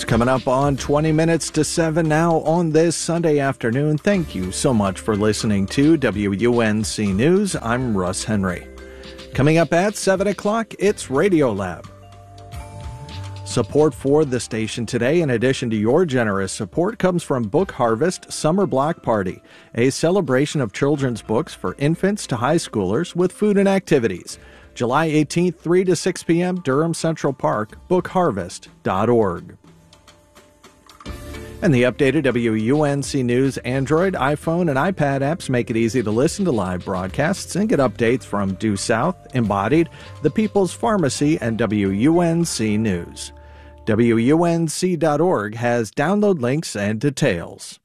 Coming up on 20 minutes to 7 now on this Sunday afternoon. Thank you so much for listening to WUNC News. I'm Russ Henry. Coming up at 7 o'clock, it's Radio Lab. Support for the station today, in addition to your generous support, comes from Book Harvest Summer Block Party, a celebration of children's books for infants to high schoolers with food and activities. July 18th, 3 to 6 p.m., Durham Central Park, bookharvest.org. And the updated WUNC News Android, iPhone, and iPad apps make it easy to listen to live broadcasts and get updates from Due South, Embodied, The People's Pharmacy, and WUNC News. WUNC.org has download links and details.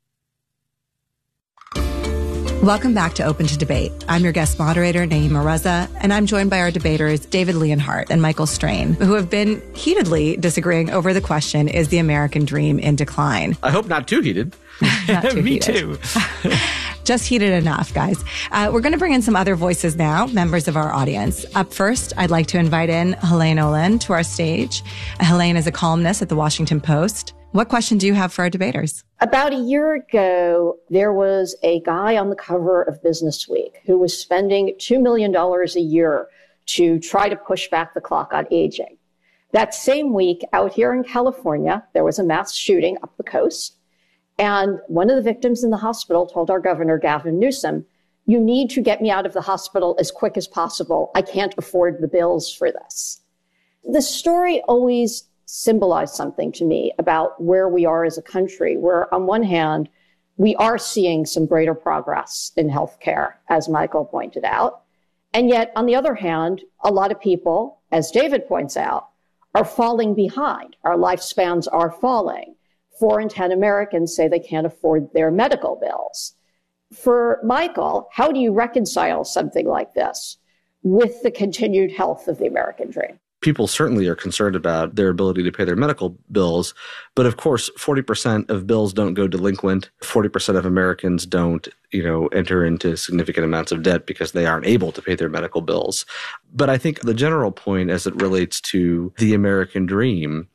Welcome back to Open to Debate. I'm your guest moderator, Naima Reza, and I'm joined by our debaters, David Leonhardt and Michael Strain, who have been heatedly disagreeing over the question, is the American dream in decline? I hope not too heated. Not too Me heated. too. Just heated enough, guys. We're going to bring in some other voices now, members of our audience. Up first, I'd like to invite in Helene Olin to our stage. Helene is a columnist at the Washington Post. What question do you have for our debaters? About a year ago, there was a guy on the cover of Business Week who was spending $2 million a year to try to push back the clock on aging. That same week, out here in California, there was a mass shooting up the coast. And one of the victims in the hospital told our governor, Gavin Newsom, you need to get me out of the hospital as quick as possible. I can't afford the bills for this. The story always symbolized something to me about where we are as a country, where on one hand, we are seeing some greater progress in healthcare, as Michael pointed out. And yet, on the other hand, a lot of people, as David points out, are falling behind. Our lifespans are falling. 4 in 10 Americans say they can't afford their medical bills. For Michael, how do you reconcile something like this with the continued health of the American dream? People certainly are concerned about their ability to pay their medical bills. But of course, 40% of bills don't go delinquent. 40% of Americans don't, enter into significant amounts of debt because they aren't able to pay their medical bills. But I think the general point as it relates to the American dream,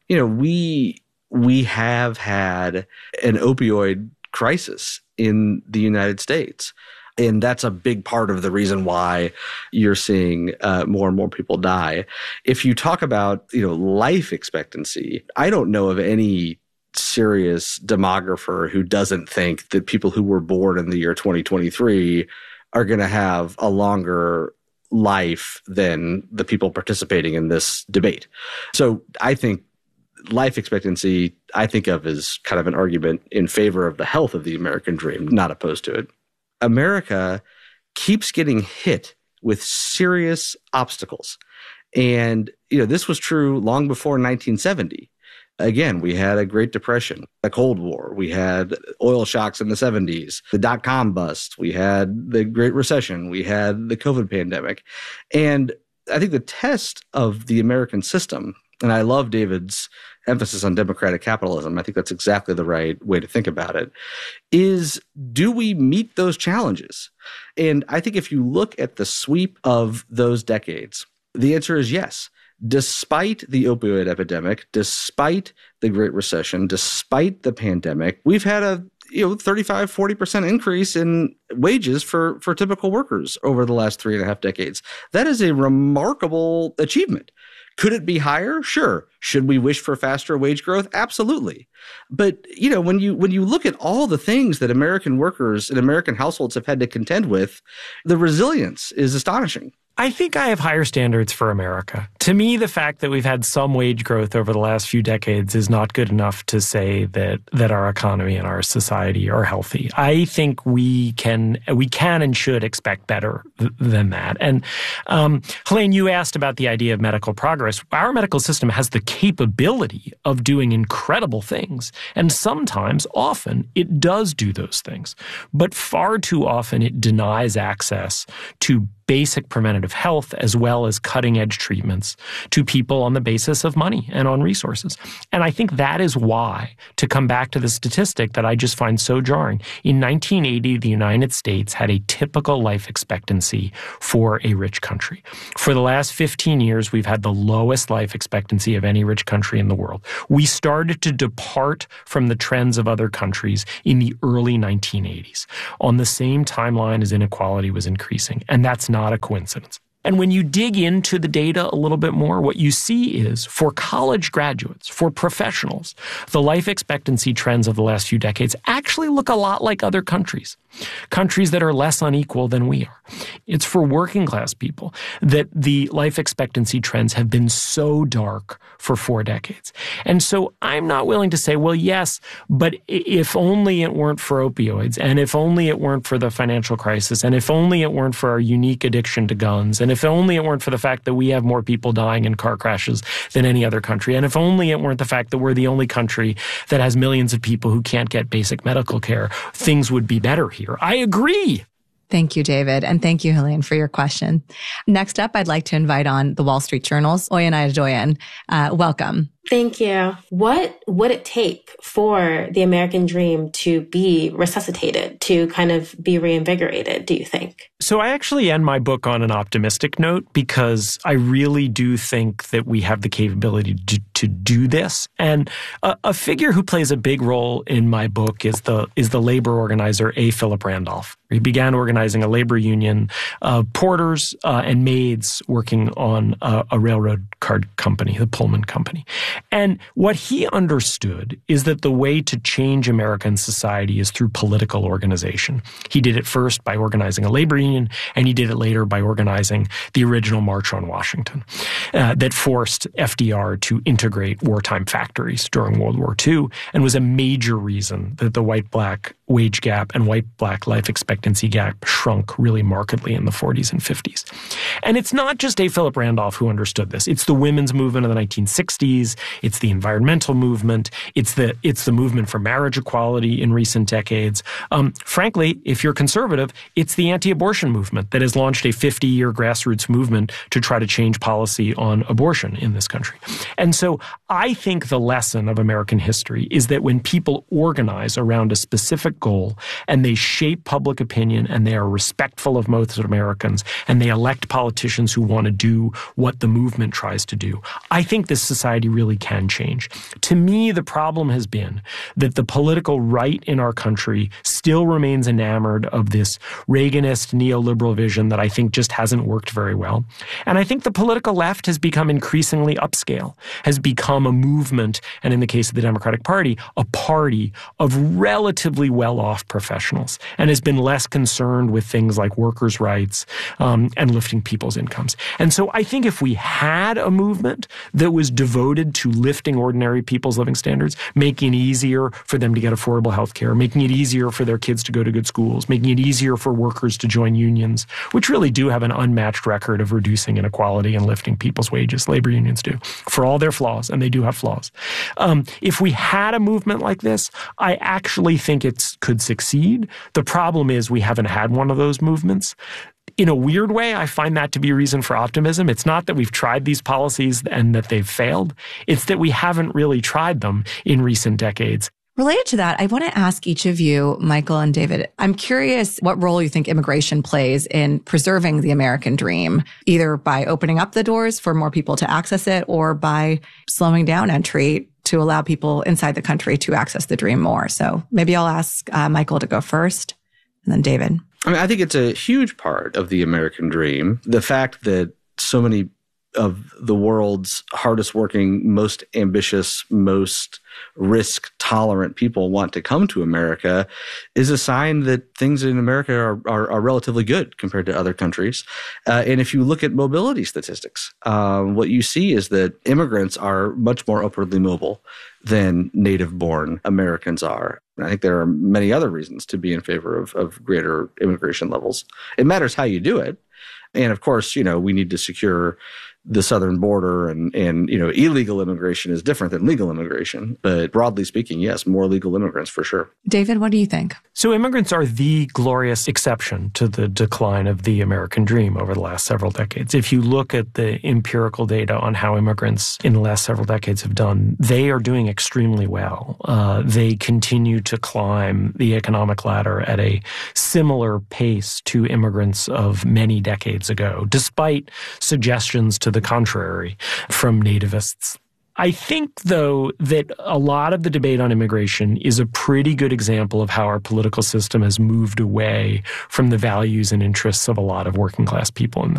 we have had an opioid crisis in the United States. And that's a big part of the reason why you're seeing more and more people die. If you talk about, life expectancy, I don't know of any serious demographer who doesn't think that people who were born in the year 2023 are going to have a longer life than the people participating in this debate. So I think life expectancy, I think of as kind of an argument in favor of the health of the American dream, not opposed to it. America keeps getting hit with serious obstacles. And, this was true long before 1970. Again, we had a Great Depression, a Cold War. We had oil shocks in the 70s, the dot-com bust. We had the Great Recession. We had the COVID pandemic. And I think the test of the American system, and I love David's emphasis on democratic capitalism, I think that's exactly the right way to think about it, is do we meet those challenges? And I think if you look at the sweep of those decades, the answer is yes. Despite the opioid epidemic, despite the Great Recession, despite the pandemic, we've had a 35, 40% increase in wages for typical workers over the last 3.5 decades. That is a remarkable achievement. Could it be higher? Sure. Should we wish for faster wage growth? Absolutely. But, when you look at all the things that American workers and American households have had to contend with, the resilience is astonishing. I think I have higher standards for America. To me, the fact that we've had some wage growth over the last few decades is not good enough to say that our economy and our society are healthy. I think we can and should expect better than that. And Helene, you asked about the idea of medical progress. Our medical system has the capability of doing incredible things. And sometimes, often, it does do those things. But far too often, it denies access to basic preventative health as well as cutting-edge treatments to people on the basis of money and on resources. And I think that is why, to come back to the statistic that I just find so jarring, in 1980, the United States had a typical life expectancy for a rich country. For the last 15 years, we've had the lowest life expectancy of any rich country in the world. We started to depart from the trends of other countries in the early 1980s, on the same timeline as inequality was increasing. And that's not a coincidence. And when you dig into the data a little bit more, what you see is for college graduates, for professionals, the life expectancy trends of the last few decades actually look a lot like other countries that are less unequal than we are. It's for working class people that the life expectancy trends have been so dark for 4 decades. And so I'm not willing to say, well, yes, but if only it weren't for opioids, and if only it weren't for the financial crisis, and if only it weren't for our unique addiction to guns, and if only it weren't for the fact that we have more people dying in car crashes than any other country, and if only it weren't the fact that we're the only country that has millions of people who can't get basic medical care, things would be better here. I agree. Thank you, David. And thank you, Helene, for your question. Next up, I'd like to invite on the Wall Street Journal's Oyin Adedoyin. Welcome. Thank you. What would it take for the American dream to be resuscitated, to kind of be reinvigorated, do you think? So I actually end my book on an optimistic note because I really do think that we have the capability to do this. And a figure who plays a big role in my book is the labor organizer A. Philip Randolph. He began organizing a labor union of porters and maids working on a railroad car company, the Pullman Company. And what he understood is that the way to change American society is through political organization. He did it first by organizing a labor union, and he did it later by organizing the original March on Washington that forced FDR to integrate wartime factories during World War II and was a major reason that the white-black wage gap and white-black life expectancy gap shrunk really markedly in the 40s and 50s. And it's not just A. Philip Randolph who understood this. It's the women's movement of the 1960s. It's the environmental movement. It's the movement for marriage equality in recent decades. Frankly, if you're conservative, it's the anti-abortion movement that has launched a 50-year grassroots movement to try to change policy on abortion in this country. And so I think the lesson of American history is that when people organize around a specific goal and they shape public opinion and they are respectful of most Americans and they elect politicians who want to do what the movement tries to do, I think this society really can change. To me, the problem has been that the political right in our country still remains enamored of this Reaganist neoliberal vision that I think just hasn't worked very well. And I think the political left has become increasingly upscale, has become a movement, and in the case of the Democratic Party, a party of relatively well-off professionals, and has been less concerned with things like workers' rights and lifting people's incomes. And so I think if we had a movement that was devoted to lifting ordinary people's living standards, making it easier for them to get affordable health care, making it easier for their kids to go to good schools, making it easier for workers to join unions, which really do have an unmatched record of reducing inequality and lifting people's wages. Labor unions do, for all their flaws, and they do have flaws. If we had a movement like this, I actually think it could succeed. The problem is we haven't had one of those movements. In a weird way, I find that to be a reason for optimism. It's not that we've tried these policies and that they've failed. It's that we haven't really tried them in recent decades. Related to that, I want to ask each of you, Michael and David, I'm curious what role you think immigration plays in preserving the American dream, either by opening up the doors for more people to access it or by slowing down entry to allow people inside the country to access the dream more. So maybe I'll ask Michael to go first and then David. I mean, I think it's a huge part of the American dream. The fact that so many of the world's hardest working, most ambitious, most risk tolerant people want to come to America is a sign that things in America are relatively good compared to other countries. And if you look at mobility statistics, what you see is that immigrants are much more upwardly mobile than native-born Americans are. And I think there are many other reasons to be in favor of greater immigration levels. It matters how you do it. And of course, we need to secure the southern border and illegal immigration is different than legal immigration. But broadly speaking, yes, more legal immigrants for sure. David, what do you think? So immigrants are the glorious exception to the decline of the American dream over the last several decades. If you look at the empirical data on how immigrants in the last several decades have done, they are doing extremely well. They continue to climb the economic ladder at a similar pace to immigrants of many decades ago, despite suggestions to the contrary from nativists. I think, though, that a lot of the debate on immigration is a pretty good example of how our political system has moved away from the values and interests of a lot of working class people in this